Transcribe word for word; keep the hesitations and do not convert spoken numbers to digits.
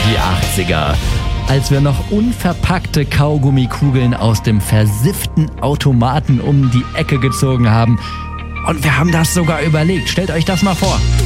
Die achtziger. Als wir noch unverpackte Kaugummikugeln aus dem versifften Automaten um die Ecke gezogen haben. Und wir haben das sogar überlegt. Stellt euch das mal vor.